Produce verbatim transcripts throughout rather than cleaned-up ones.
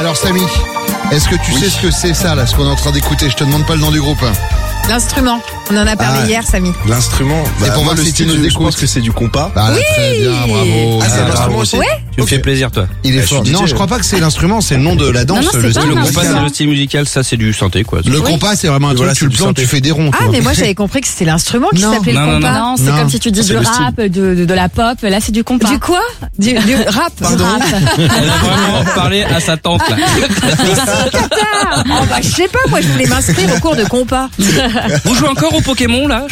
Alors Samy, est-ce que tu oui. sais ce que c'est ça là, ce qu'on est en train d'écouter? Je te demande pas le nom du groupe. L'instrument. On en a parlé ah, hier, Samy. L'instrument. Bah, et pour moi, voir le si style, tu nous je pense que c'est du compas. Bah, oui. Très bien, bravo. Ah, c'est l'instrument aussi. Ouais. Tu me okay. fais plaisir, toi. Il est bah, fort. Je non, je crois pas que c'est l'instrument, c'est le nom de la danse. Non, non, le style le musical. compas, c'est le style musical, ça, c'est du synthé, quoi. Le oui. compas, c'est vraiment un truc, voilà, tu le plantes, tu fais des ronds. Ah, mais moi, j'avais compris que c'était l'instrument qui non. s'appelait non, le compas. Non, non, c'est non. comme si tu dis c'est du le rap, de, de, de la pop. Là, c'est du compas. Du quoi? Du, du rap. Pardon. Du rap. Elle a vraiment parlé à sa tante, là. Oh, bah, je sais pas, moi, je voulais m'inscrire au cours de compas. Vous jouez encore au Pokémon, là?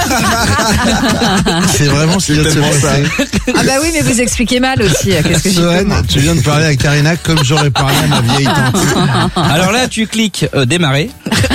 C'est vraiment ce qu'il y a de se passer. Ah, bah oui, mais vous expliquez mal aussi. Qu'est-ce que j'ai fait, moi. Sohan, tu viens de parler à Karina comme j'aurais parlé à ma vieille tante. Alors là, tu cliques euh, démarrer.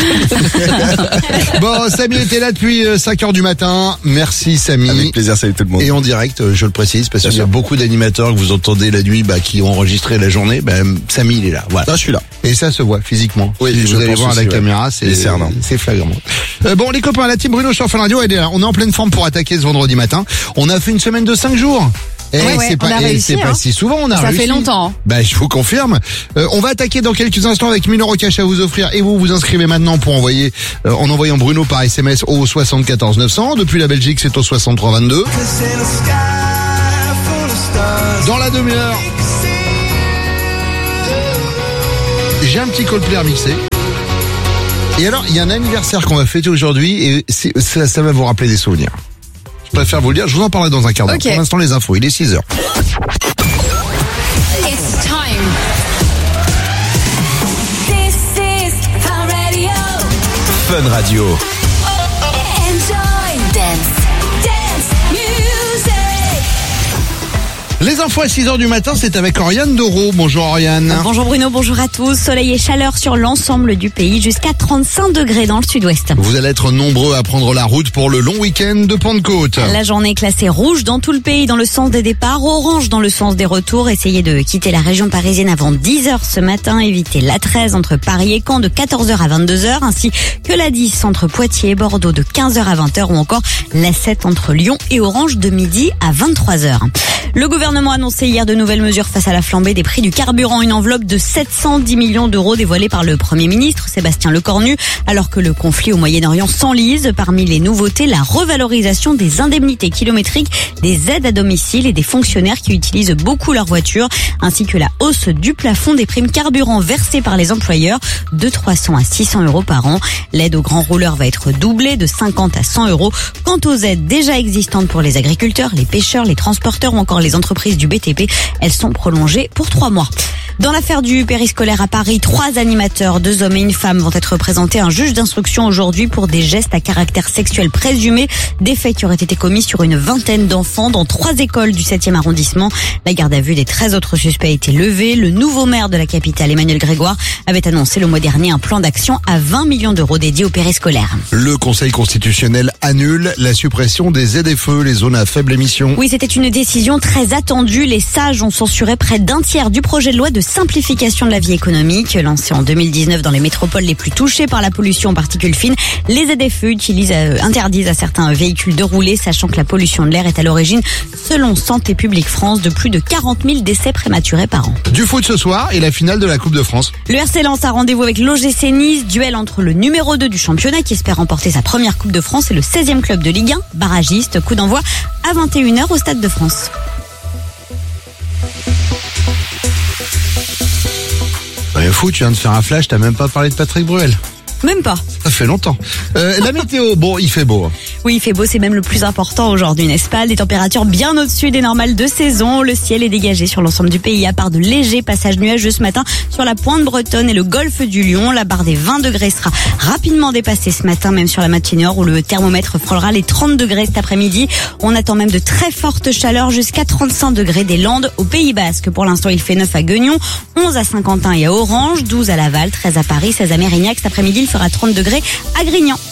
Bon, Samy était là depuis cinq heures du matin. Merci Samy. Avec plaisir, salut tout le monde. Et en direct, je le précise, parce qu'il y a sûr. beaucoup d'animateurs que vous entendez la nuit, bah, qui ont enregistré la journée. Bah, Samy, il est là. Voilà. Ah, je suis là. Et ça se voit physiquement. Oui, si je vous allez pense voir à la aussi, ouais. caméra, c'est, Il est cernant. c'est flagrant. Euh, bon, les copains, la team Bruno sur Fun Radio, elle est là. On est en pleine forme pour attaquer ce vendredi matin. On a fait une semaine de cinq jours. Et Ouais, ouais, c'est on pas, a et réussi, c'est pas hein. si souvent on a Ça réussi. fait longtemps. Bah, je vous confirme. Euh, on va attaquer dans quelques instants avec mille euros cash à vous offrir et vous vous inscrivez maintenant pour envoyer, euh, en envoyant Bruno par S M S au soixante-quatorze neuf cents. Depuis la Belgique, c'est au soixante-trois vingt-deux. Dans la demi-heure, j'ai un petit Coldplay à mixer. Et alors, il y a un anniversaire qu'on va fêter aujourd'hui et c'est, ça, ça va vous rappeler des souvenirs. Je préfère vous le dire, je vous en parlerai dans un quart d'heure. Okay. Pour l'instant, les infos, il est six heures. It's time. This is Fun Radio. Fun Radio. Enjoy. Dance. Dance. Music. Les infos à six heures du matin, c'est avec Oriane Doro. Bonjour Oriane. Bonjour Bruno, bonjour à tous. Soleil et chaleur sur l'ensemble du pays, jusqu'à trente-cinq degrés dans le sud-ouest. Vous allez être nombreux à prendre la route pour le long week-end de Pentecôte. La journée est classée rouge dans tout le pays dans le sens des départs, orange dans le sens des retours. Essayez de quitter la région parisienne avant dix heures ce matin. Évitez l'A treize entre Paris et Caen de quatorze heures à vingt-deux heures, ainsi que l'A dix entre Poitiers et Bordeaux de quinze heures à vingt heures, ou encore l'A sept entre Lyon et Orange de midi à vingt-trois heures. Le gouvernement a annoncé hier de nouvelles mesures face à la flambée des prix du carburant. Une enveloppe de sept cent dix millions d'euros dévoilée par le Premier ministre Sébastien Lecornu, alors que le conflit au Moyen-Orient s'enlise. Parmi les nouveautés, la revalorisation des indemnités kilométriques, des aides à domicile et des fonctionnaires qui utilisent beaucoup leur voiture, ainsi que la hausse du plafond des primes carburant versées par les employeurs de trois cents à six cents euros par an. L'aide aux grands rouleurs va être doublée de cinquante à cent euros. Quant aux aides déjà existantes pour les agriculteurs, les pêcheurs, les transporteurs ou encore les entreprises du B T P, elles sont prolongées pour trois mois. Dans l'affaire du périscolaire à Paris, trois animateurs, deux hommes et une femme, vont être présentés à un juge d'instruction aujourd'hui pour des gestes à caractère sexuel présumé, des faits qui auraient été commis sur une vingtaine d'enfants dans trois écoles du septième arrondissement. La garde à vue des treize autres suspects a été levée. Le nouveau maire de la capitale, Emmanuel Grégoire, avait annoncé le mois dernier un plan d'action à vingt millions d'euros dédié au périscolaire. Le Conseil constitutionnel annule la suppression des Z F E, les zones à faible émission. Oui, c'était une décision très attendue. Les sages ont censuré près d'un tiers du projet de loi de simplification de la vie économique. Lancé en deux mille dix-neuf dans les métropoles les plus touchées par la pollution en particules fines, les Z F E utilisent, euh, interdisent à certains véhicules de rouler, sachant que la pollution de l'air est à l'origine, selon Santé publique France, de plus de quarante mille décès prématurés par an. Du foot ce soir et la finale de la Coupe de France. Le R C Lens a rendez-vous avec l'O G C Nice, duel entre le numéro deux du championnat qui espère remporter sa première Coupe de France et le seizième club de Ligue un, barragiste. Coup d'envoi à vingt et une heures au Stade de France. Rien fou, tu viens de faire un flash, t'as même pas parlé de Patrick Bruel. Même pas. Ça fait longtemps. Euh, la météo, bon, il fait beau. Oui, il fait beau, c'est même le plus important aujourd'hui, n'est-ce pas? Des températures bien au-dessus des normales de saison. Le ciel est dégagé sur l'ensemble du pays, à part de légers passages nuageux ce matin sur la pointe bretonne et le golfe du Lion. La barre des vingt degrés sera rapidement dépassée ce matin, même sur la matinée où le thermomètre frôlera les trente degrés cet après-midi. On attend même de très fortes chaleurs jusqu'à trente-cinq degrés des Landes au Pays Basque. Pour l'instant, il fait neuf à Guignon, onze à Saint-Quentin et à Orange, douze à Laval, treize à Paris, seize à Mérignac. Cet après-midi, il fera trente degrés à Grignan.